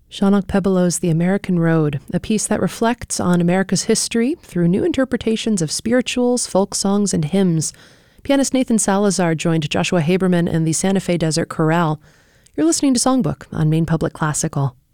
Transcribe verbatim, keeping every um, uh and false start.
Sean Okpebholo's The American Road, a piece that reflects on America's history through new interpretations of spirituals, folk songs, and hymns. Pianist Nathan Salazar joined Joshua Haberman and the Santa Fe Desert Chorale. You're listening to Songbook on Maine Public Classical.